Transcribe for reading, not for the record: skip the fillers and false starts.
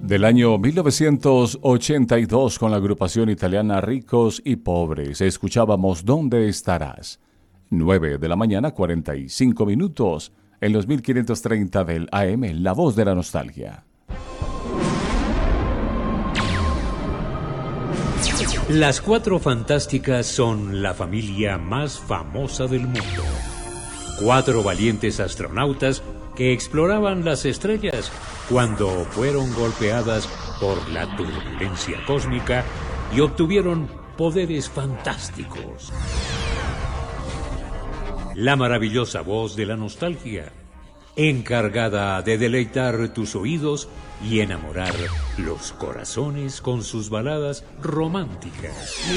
Del año 1982 con la agrupación italiana Ricos y Pobres escuchábamos ¿Dónde estarás? 9 de la mañana 45 minutos en los 1530 del AM, La Voz de la Nostalgia. Las Cuatro Fantásticas son la familia más famosa del mundo. 4 valientes astronautas que exploraban las estrellas cuando fueron golpeadas por la turbulencia cósmica y obtuvieron poderes fantásticos. La maravillosa voz de la nostalgia, encargada de deleitar tus oídos y enamorar los corazones con sus baladas románticas.